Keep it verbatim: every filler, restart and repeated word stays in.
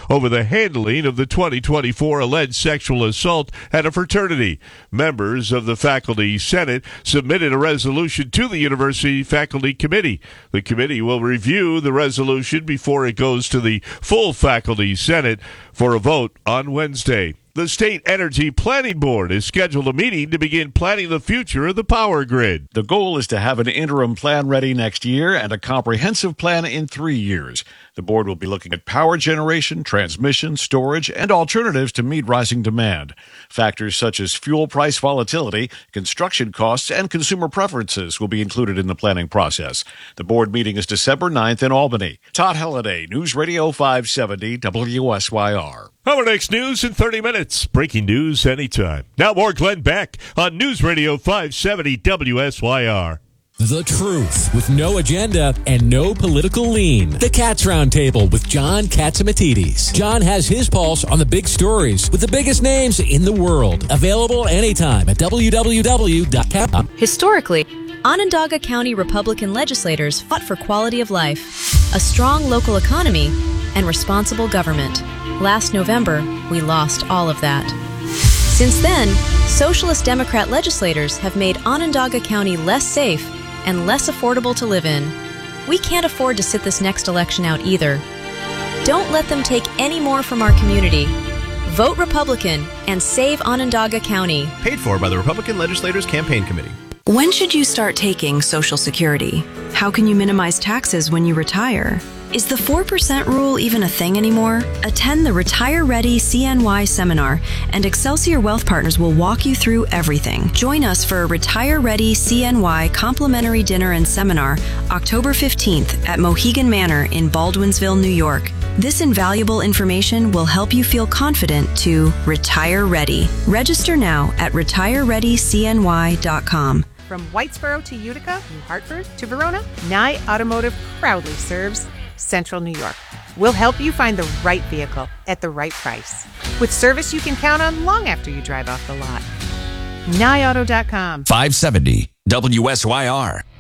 over the handling of the twenty twenty-four alleged sexual assault at a fraternity. Members of the Faculty Senate submitted a resolution to the University Faculty Committee. The committee will review the resolution before it goes to the full Faculty Senate for a vote on Wednesday. The State Energy Planning Board is scheduled a meeting to begin planning the future of the power grid. The goal is to have an interim plan ready next year and a comprehensive plan in three years. The board will be looking at power generation, transmission, storage, and alternatives to meet rising demand. Factors such as fuel price volatility, construction costs, and consumer preferences will be included in the planning process. The board meeting is December ninth in Albany. Todd Halliday, News Radio five seventy W S Y R. Our next news in thirty minutes. Breaking news anytime. Now more Glenn Beck on News Radio five seventy W S Y R. The truth with no agenda and no political lean. The Cats Roundtable with John Catsimatidis. John has his pulse on the big stories with the biggest names in the world. Available anytime at w w w dot cat dot com. Historically, Onondaga County Republican legislators fought for quality of life, a strong local economy, and responsible government. Last November, we lost all of that. Since then, Socialist Democrat legislators have made Onondaga County less safe and less affordable to live in. We can't afford to sit this next election out either. Don't let them take any more from our community. Vote Republican and save Onondaga County. Paid for by the Republican Legislators Campaign Committee. When should you start taking Social Security? How can you minimize taxes when you retire? Is the four percent rule even a thing anymore? Attend the Retire Ready C N Y seminar, and Excelsior Wealth Partners will walk you through everything. Join us for a Retire Ready C N Y complimentary dinner and seminar October fifteenth at Mohegan Manor in Baldwinsville, New York. This invaluable information will help you feel confident to retire ready. Register now at retire ready c n y dot com. From Whitesboro to Utica, New Hartford to Verona, Nye Automotive proudly serves Central New York. We'll help you find the right vehicle at the right price, with service you can count on long after you drive off the lot. Nye auto dot com. five seventy W S Y R.